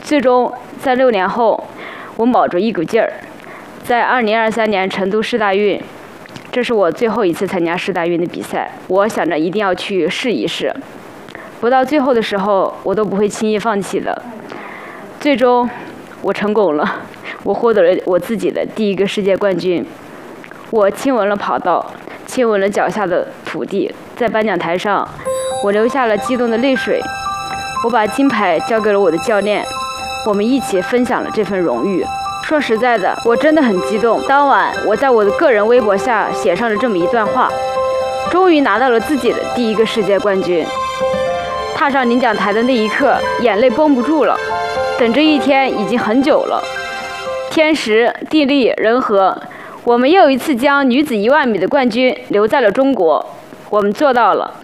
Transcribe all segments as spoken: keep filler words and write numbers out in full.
最终在六年后，我卯着一股劲儿，在二零二三年成都市大运，这是我最后一次参加市大运的比赛，我想着一定要去试一试。不到最后的时候，我都不会轻易放弃的。最终，我成功了，我获得了我自己的第一个世界冠军。我亲吻了跑道，亲吻了脚下的土地，在颁奖台上，我流下了激动的泪水。我把金牌交给了我的教练，我们一起分享了这份荣誉。说实在的，我真的很激动。当晚，我在我的个人微博下写上了这么一段话：终于拿到了自己的第一个世界冠军。踏上领奖台的那一刻，眼泪绷不住了。等这一天已经很久了。天时地利人和，我们又一次将女子一万米的冠军留在了中国，我们做到了。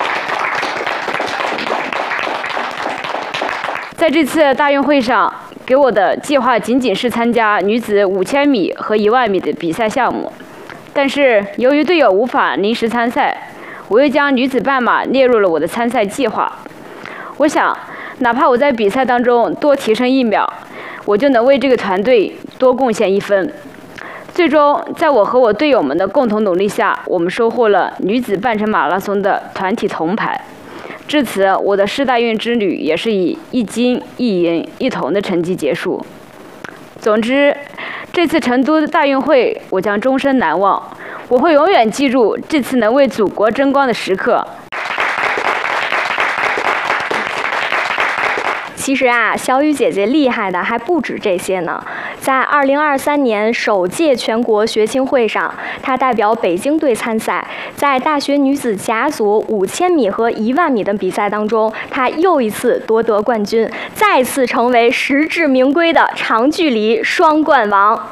在这次大运会上，给我的计划仅仅是参加女子五千米和一万米的比赛项目，但是由于队友无法临时参赛，我又将女子半马列入了我的参赛计划。我想，哪怕我在比赛当中多提升一秒，我就能为这个团队多贡献一分。最终，在我和我队友们的共同努力下，我们收获了女子半程马拉松的团体铜牌。至此，我的市大运之旅也是以一金一银一铜的成绩结束。总之，这次成都大运会我将终身难忘，我会永远记住这次能为祖国争光的时刻。 其实啊，小雨姐姐厉害的还不止这些呢。在二零二三年首届全国学青会上，她代表北京队参赛，在大学女子甲组五千米和一万米的比赛当中，她又一次夺得冠军，再次成为实至名归的长距离双冠王。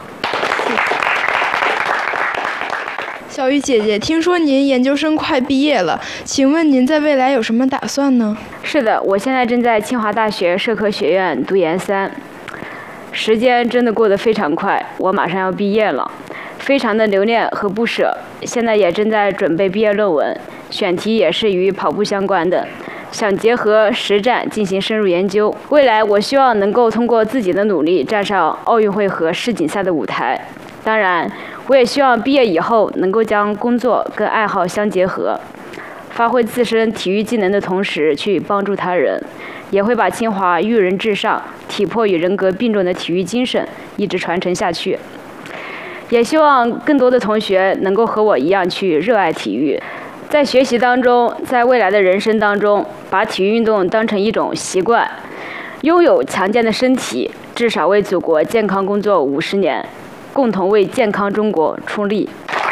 小雨姐姐，听说您研究生快毕业了，请问您在未来有什么打算呢？ 是的，我现在正在清华大学社科学院读研三，时间真的过得非常快，我马上要毕业了，非常的留恋和不舍。现在也正在准备毕业论文，选题也是与跑步相关的，想结合实战进行深入研究。未来我希望能够通过自己的努力站上奥运会和世锦赛的舞台。当然，我也希望毕业以后能够将工作跟爱好相结合，发挥自身体育技能的同时去帮助他人，也会把清华育人至上、体魄与人格并重的体育精神一直传承下去。也希望更多的同学能够和我一样去热爱体育，在学习当中，在未来的人生当中，把体育运动当成一种习惯，拥有强健的身体，至少为祖国健康工作五十年，共同为健康中国出力。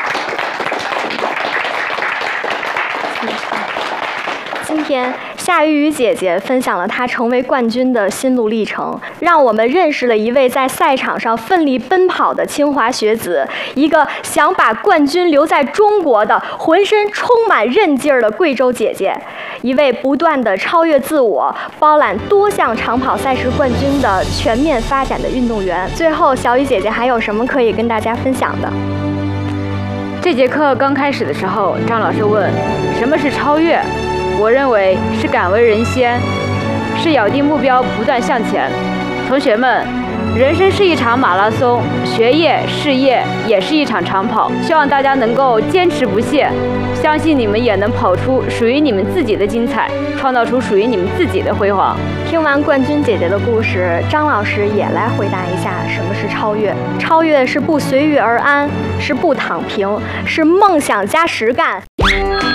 今天，夏雨雨姐姐分享了她成为冠军的心路历程，让我们认识了一位在赛场上奋力奔跑的清华学子，一个想把冠军留在中国的浑身充满韧劲儿的贵州姐姐，一位不断的超越自我、包揽多项长跑赛事冠军的全面发展的运动员。最后，小雨姐姐还有什么可以跟大家分享的？ 这节课刚开始的时候，张老师问什么是超越，我认为是敢为人先，是咬定目标不断向前。同学们，人生是一场马拉松，学业事业也是一场长跑，希望大家能够坚持不懈，相信你们也能跑出属于你们自己的精彩，创造出属于你们自己的辉煌。 听完冠军姐姐的故事，张老师也来回答一下什么是超越。超越是不随遇而安，是不躺平，是梦想加实干。